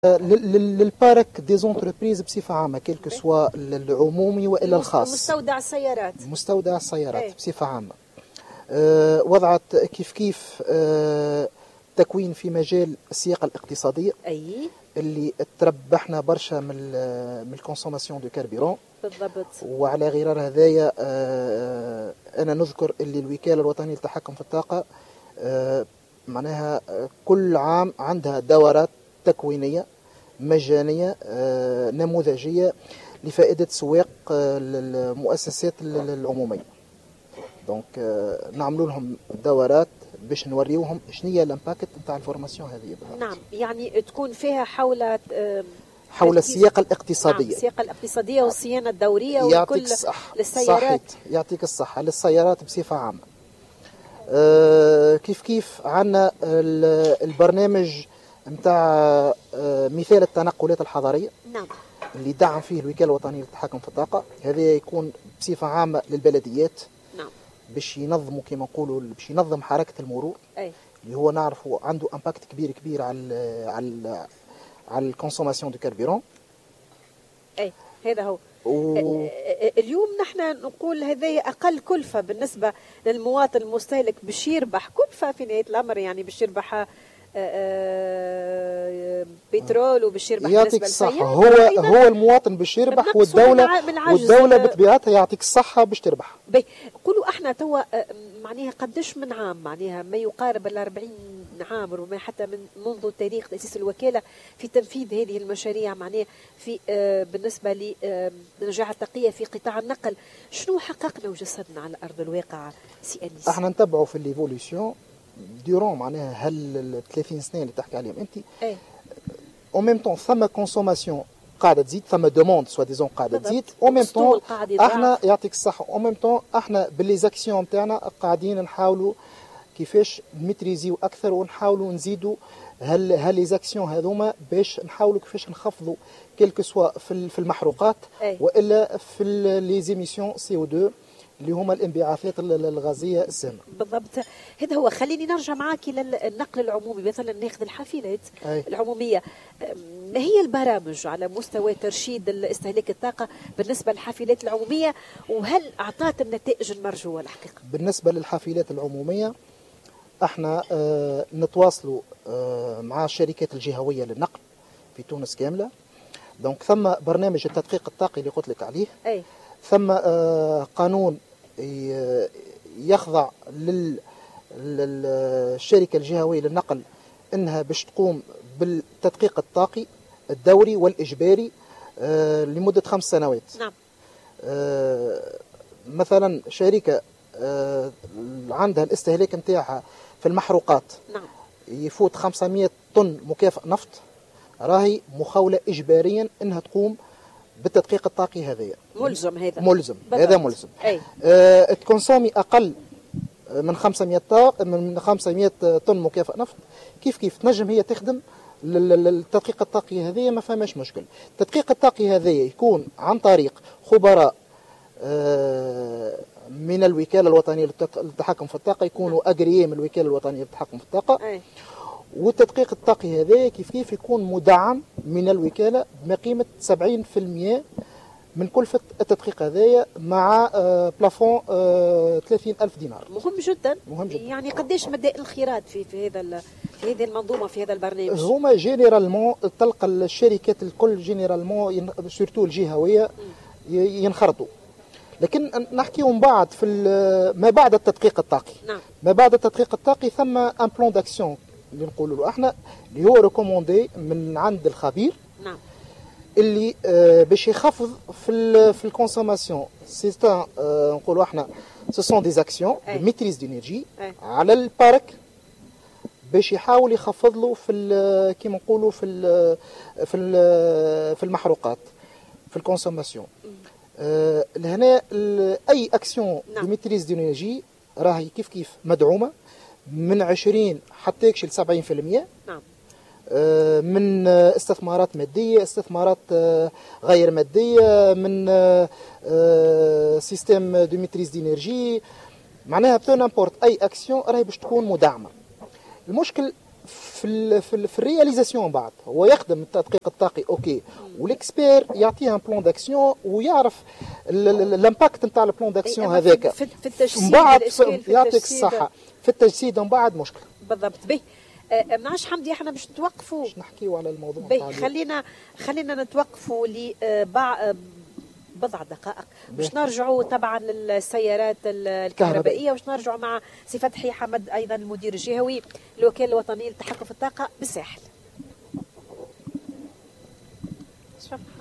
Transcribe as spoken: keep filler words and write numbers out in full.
للبارك دي زونتربريز بصفة عامة كيلكو سوا العمومي وإلا الخاص. مستودع السيارات مستودع السيارات ايه؟ بصفة عامة أه وضعت كيف كيف أه تكوين في مجال السياقة الاقتصادية أي اللي تربحنا برشا من من الكونسوماسيون دو كاربيرون بالضبط. وعلى غرار هذايا أه أنا نذكر اللي الوكالة الوطنية للتحكم في الطاقة أه معناها كل عام عندها دورات تكوينية مجانية آه، نموذجية لفائدة سواق آه، المؤسسات العمومية. دونك آه، نعملوا لهم دورات باش نوريوهم شنو هي الامباكت نتاع الفورماسيون هذه. نعم، يعني تكون فيها حول آه حول السياقة الاقتصادية. نعم، السياقة الاقتصادية والصيانة الدورية وكل للسيارات. يعطيك الصحة للسيارات بصفة عامة. آه كيف كيف عندنا البرنامج نتاع آه مثال التنقلات الحضرية. نعم. اللي دعم فيه الوكالة الوطنية للتحكم في الطاقة. هذا يكون بصفة عامة للبلديات. نعم. باش ينظموا كما نقولوا باش ينظم حركة المرور. أي. اللي هو نعرفه عنده امباكت كبير كبير على على على الكونسوماسيون دو كاربيرون. اي هذا هو. و... اليوم نحن نقول هذه اقل كلفه بالنسبه للمواطن المستهلك باش يربح كلفه في نهايه الامر، يعني باش يربح بترول وباش يربح يعطيك الصحة. هو هو المواطن باش يربح والدولة والدولة بطبيعتها يعطيك الصحة باش تربح. باهي قولوا احنا توا معناها قداش من عام، معناها ما يقارب ال أربعين عام ربما حتى من منذ تاريخ تأسيس الوكالة في تنفيذ هذه المشاريع، معناها في آه بالنسبة للنجاح التقية في قطاع النقل، شنو حققنا وجسدنا على أرض الواقع سي أنيس؟ احنا نتبعوا في الايفوليسيون ديورون معناها هل ثلاثين سنة اللي تحكي عليهم انت. ايه او ميم طون ثم كونسوماسيون قاعده تزيد، ثم دوموند سوا ديزون قاعده تزيد. او ميم طون احنا يعطيك الصحه او ميم طون احنا بالليزاكسيون نتاعنا قاعدين نحاولوا كيفاش نميتريزيو اكثر ونحاولوا نزيدوا هل هل ليزاكسيون هذوما باش نحاولوا كيفاش نخفضوا كيلكو سوا في المحروقات أي. والا في لي زيميسيون سي او اثنين اللي هما الانبعاثات الغازيه السامه. بالضبط، هذا هو. خليني نرجع معك الى النقل العمومي، مثلا ناخذ الحافلات أي. العموميه. ما هي البرامج على مستوى ترشيد استهلاك الطاقه بالنسبه للحافلات العموميه، وهل اعطت النتائج المرجوه الحقيقه؟ بالنسبه للحافلات العموميه احنا اه نتواصلوا اه مع الشركات الجهويه للنقل في تونس كامله. دونك ثم برنامج التدقيق الطاقي اللي قلت لك عليه. أي. ثم اه قانون يخضع للشركة الجهوية للنقل انها باش تقوم بالتدقيق الطاقي الدوري والإجباري آه لمدة خمس سنوات. نعم. آه مثلا شركة آه عندها الاستهلاك نتاعها في المحروقات نعم. يفوت خمسمائة طن مكافأ نفط، راهي مخولة إجباريا انها تقوم بالتدقيق الطاقي هذايا. ملزم هذا. ملزم بالضبط. هذا ملزم. أي. آه تكونسومي اقل من خمسمائة طاق من خمسمائة طن مكافأ نفط، كيف كيف تنجم هي تخدم التدقيق الطاقي هذايا، ما فماش مشكل. التدقيق الطاقي هذايا يكون عن طريق خبراء آه من الوكالة الوطنية للتحكم في الطاقة، يكونوا أجريين من الوكالة الوطنية للتحكم في الطاقة. أي. والتدقيق الطاقي هذايا كيف كيف يكون مدعم من الوكالة بقيمة سبعين بالمئة من كلفة التدقيق هذايا مع آه بلافون آه ثلاثين ألف دينار. مهم جدا. مهم جدا. يعني قديش مدى الخيرات في في هذا في هذه المنظومة في هذا البرنامج؟ هما جينيرالمون تلقى الشركات الكل جينيرالمون سورتو الجهوية ينخرطوا، لكن نحكيو من بعد في ما بعد التدقيق الطاقي. نعم. ما بعد التدقيق الطاقي ثم ان بلان داكسيون اللي نقولوا له احنا اللي هو ريكوموندي من عند الخبير. نعم. اللي آه باش يخفض في ال في الكونسوماسيون. سي آه نقولوا احنا سو سون دي اكسيون دو ميتريز دينيرجي على البارك باش يحاول يخفض له في كيما نقولوا في ال في ال في المحروقات في الكونسوماسيون. آه لهنا اي اكسيون دو ميتريز دينيرجي راهي كيف كيف مدعومه من عشرين حتى يكشل سبعين بالمئة. نعم. من استثمارات مادية، استثمارات غير مادية، من سيستم دو ميتريز دينيرجي، معناها بتو نامبورت اي اكسيون راهي باش تكون مدعمة. المشكل في ال في, ال في الرياليزاسيون بعد هو يخدم التدقيق الطاقي اوكي، والاكسبير يعطيه ان بلان داكسيون ويعرف الامباكت نتاع البلان داكسيون هذاك في التجسيد من بعد يعطيك الصحه في التجسيد ومن بعد مشكل بالضبط. به معاش حمدي احنا باش نتوقفوا باش نحكيوا على الموضوع. به خلينا خلينا نتوقفوا لبعض بضع دقائق باش نرجعوا طبعا للسيارات الكهربائيه، باش نرجعوا مع سي فتحي حمد ايضا المدير الجهوي الوكاله الوطنيه للتحكم في الطاقه بالساحل.